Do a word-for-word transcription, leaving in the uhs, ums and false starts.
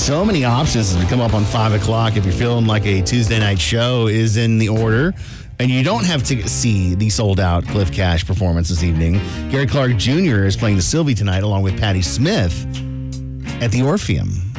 so many options as we come up on five o'clock. If you're feeling like a Tuesday night show is in the order, and you don't have to see the sold-out Cliff Cash performance this evening, Gary Clark Junior is playing the Sylvie tonight along with Patti Smith at the Orpheum.